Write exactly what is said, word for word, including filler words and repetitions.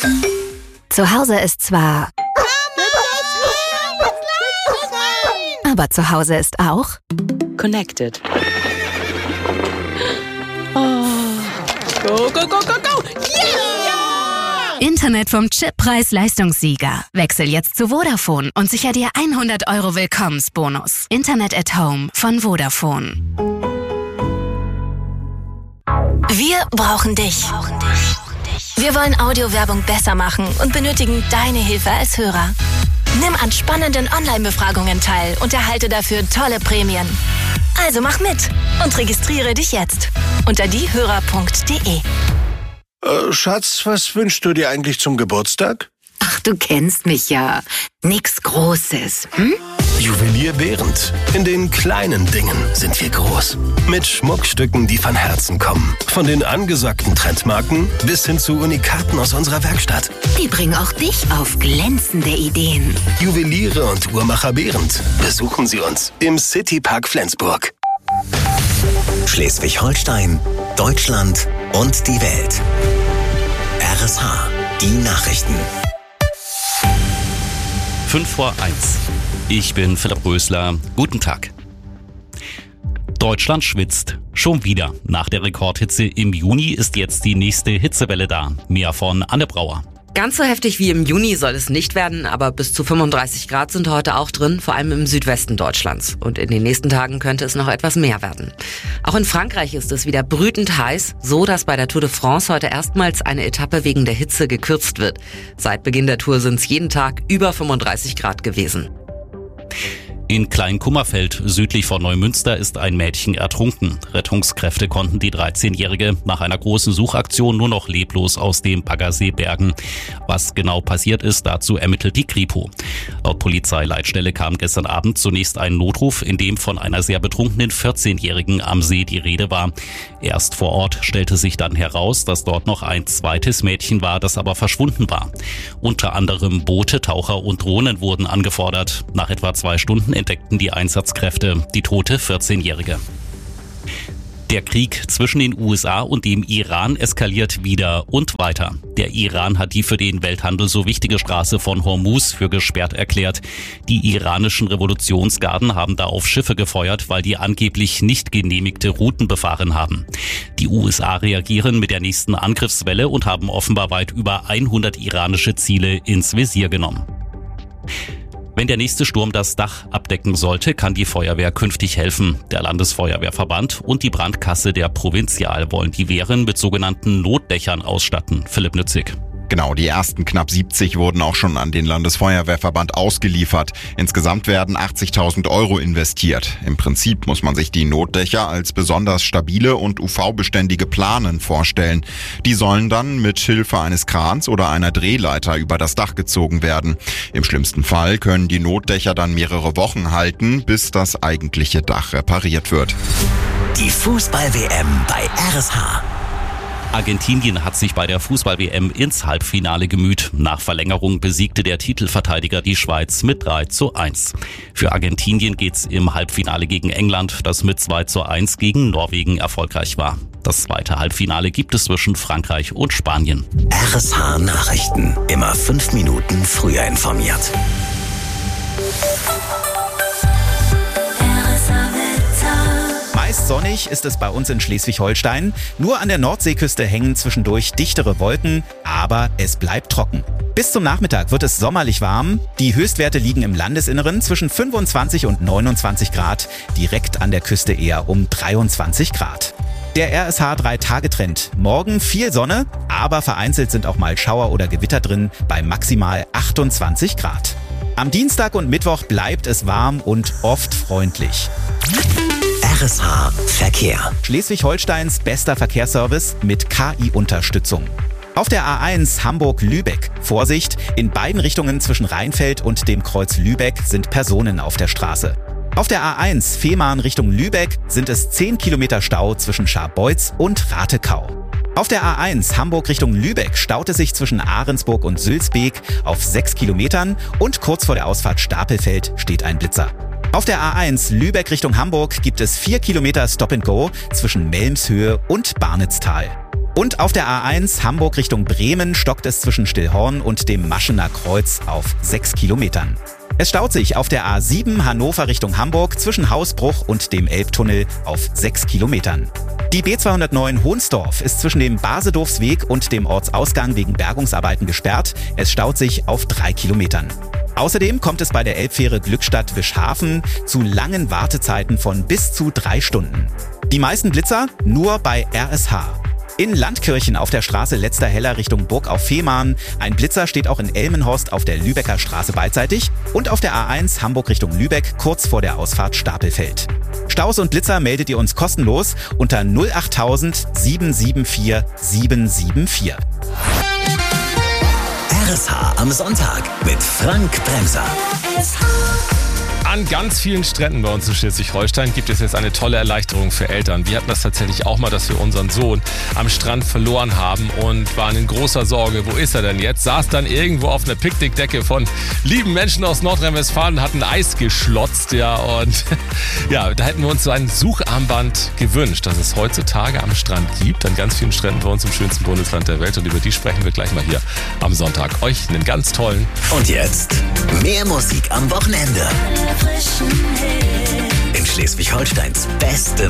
Zu Hause ist zwar... Aber zu Hause ist auch... Connected. Oh. Go, go, go, go, go! Yeah! Internet vom Chip-Preis-Leistungssieger. Wechsel jetzt zu Vodafone und sicher dir hundert Euro Willkommensbonus. Internet at Home von Vodafone. Wir brauchen dich. Wir wollen Audiowerbung besser machen und benötigen deine Hilfe als Hörer. Nimm an spannenden Online-Befragungen teil und erhalte dafür tolle Prämien. Also mach mit und registriere dich jetzt unter diehörer punkt de. Äh, Schatz, was wünschst du dir eigentlich zum Geburtstag? Ach, du kennst mich ja. Nix Großes, hm? Juwelier Behrendt. In den kleinen Dingen sind wir groß. Mit Schmuckstücken, die von Herzen kommen. Von den angesagten Trendmarken bis hin zu Unikaten aus unserer Werkstatt. Die bringen auch dich auf glänzende Ideen. Juweliere und Uhrmacher Behrendt. Besuchen Sie uns im Citypark Flensburg. Schleswig-Holstein, Deutschland und die Welt. R S H, die Nachrichten. fünf vor eins. Ich bin Philipp Rösler. Guten Tag. Deutschland schwitzt. Schon wieder. Nach der Rekordhitze im Juni ist jetzt die nächste Hitzewelle da. Mehr von Anne Brauer. Ganz so heftig wie im Juni soll es nicht werden, aber bis zu fünfunddreißig Grad sind heute auch drin, vor allem im Südwesten Deutschlands. Und in den nächsten Tagen könnte es noch etwas mehr werden. Auch in Frankreich ist es wieder brütend heiß, so dass bei der Tour de France heute erstmals eine Etappe wegen der Hitze gekürzt wird. Seit Beginn der Tour sind es jeden Tag über fünfunddreißig Grad gewesen. In Kleinkummerfeld, südlich von Neumünster, ist ein Mädchen ertrunken. Rettungskräfte konnten die dreizehnjährige nach einer großen Suchaktion nur noch leblos aus dem Baggersee bergen. Was genau passiert ist, dazu ermittelt die Kripo. Laut Polizeileitstelle kam gestern Abend zunächst ein Notruf, in dem von einer sehr betrunkenen vierzehnjährigen am See die Rede war. Erst vor Ort stellte sich dann heraus, dass dort noch ein zweites Mädchen war, das aber verschwunden war. Unter anderem Boote, Taucher und Drohnen wurden angefordert. Nach etwa zwei Stunden entdeckten die Einsatzkräfte die tote vierzehnjährige. Der Krieg zwischen den U S A und dem Iran eskaliert wieder und weiter. Der Iran hat die für den Welthandel so wichtige Straße von Hormuz für gesperrt erklärt. Die iranischen Revolutionsgarden haben da auf Schiffe gefeuert, weil die angeblich nicht genehmigte Routen befahren haben. Die U S A reagieren mit der nächsten Angriffswelle und haben offenbar weit über hundert iranische Ziele ins Visier genommen. Wenn der nächste Sturm das Dach abdecken sollte, kann die Feuerwehr künftig helfen. Der Landesfeuerwehrverband und die Brandkasse der Provinzial wollen die Wehren mit sogenannten Notdächern ausstatten. Philipp Nützig. Genau, die ersten knapp siebzig wurden auch schon an den Landesfeuerwehrverband ausgeliefert. Insgesamt werden achtzigtausend Euro investiert. Im Prinzip muss man sich die Notdächer als besonders stabile und U V-beständige Planen vorstellen. Die sollen dann mit Hilfe eines Krans oder einer Drehleiter über das Dach gezogen werden. Im schlimmsten Fall können die Notdächer dann mehrere Wochen halten, bis das eigentliche Dach repariert wird. Die Fußball-W M bei R S H. Argentinien hat sich bei der Fußball-W M ins Halbfinale gemüht. Nach Verlängerung besiegte der Titelverteidiger die Schweiz mit drei zu eins. Für Argentinien geht's im Halbfinale gegen England, das mit zwei zu eins gegen Norwegen erfolgreich war. Das zweite Halbfinale gibt es zwischen Frankreich und Spanien. R S H Nachrichten. Immer fünf Minuten früher informiert. Meist sonnig ist es bei uns in Schleswig-Holstein. Nur an der Nordseeküste hängen zwischendurch dichtere Wolken, aber es bleibt trocken. Bis zum Nachmittag wird es sommerlich warm. Die Höchstwerte liegen im Landesinneren zwischen fünfundzwanzig und neunundzwanzig Grad, direkt an der Küste eher um dreiundzwanzig Grad. Der R S H drei Tage Trend. Morgen viel Sonne, aber vereinzelt sind auch mal Schauer oder Gewitter drin bei maximal achtundzwanzig Grad. Am Dienstag und Mittwoch bleibt es warm und oft freundlich. R S H Verkehr. Schleswig-Holsteins bester Verkehrsservice mit K I-Unterstützung. Auf der A eins Hamburg-Lübeck. Vorsicht, in beiden Richtungen zwischen Rheinfeld und dem Kreuz Lübeck sind Personen auf der Straße. Auf der A eins Fehmarn Richtung Lübeck sind es zehn Kilometer Stau zwischen Scharbeutz und Ratekau. Auf der A eins Hamburg Richtung Lübeck staut es sich zwischen Ahrensburg und Sülzbeek auf sechs Kilometern und kurz vor der Ausfahrt Stapelfeld steht ein Blitzer. Auf der A eins Lübeck Richtung Hamburg gibt es vier Kilometer Stop and Go zwischen Melmshöhe und Barnitztal. Und auf der A eins Hamburg Richtung Bremen stockt es zwischen Stillhorn und dem Maschener Kreuz auf sechs Kilometern. Es staut sich auf der A sieben Hannover Richtung Hamburg zwischen Hausbruch und dem Elbtunnel auf sechs Kilometern. Die B zweihundertneun Hohnsdorf ist zwischen dem Basedorfsweg und dem Ortsausgang wegen Bergungsarbeiten gesperrt. Es staut sich auf drei Kilometern. Außerdem kommt es bei der Elbfähre Glückstadt-Wischhafen zu langen Wartezeiten von bis zu drei Stunden. Die meisten Blitzer nur bei R S H. In Landkirchen auf der Straße Letzter Heller Richtung Burg auf Fehmarn. Ein Blitzer steht auch in Elmenhorst auf der Lübecker Straße beidseitig und auf der A eins Hamburg Richtung Lübeck kurz vor der Ausfahrt Stapelfeld. Staus und Blitzer meldet ihr uns kostenlos unter null acht tausend sieben sieben vier sieben sieben vier. R S H am Sonntag mit Frank Bremser. An ganz vielen Stränden bei uns in Schleswig-Holstein gibt es jetzt eine tolle Erleichterung für Eltern. Wir hatten das tatsächlich auch mal, dass wir unseren Sohn am Strand verloren haben und waren in großer Sorge. Wo ist er denn jetzt? Saß dann irgendwo auf einer Picknickdecke von lieben Menschen aus Nordrhein-Westfalen und hatten Eis geschlotzt. Ja, und ja, da hätten wir uns so ein Sucharmband gewünscht, das es heutzutage am Strand gibt, an ganz vielen Stränden bei uns im schönsten Bundesland der Welt. Und über die sprechen wir gleich mal hier am Sonntag. Euch einen ganz tollen. Und jetzt mehr Musik am Wochenende. In Schleswig-Holsteins beste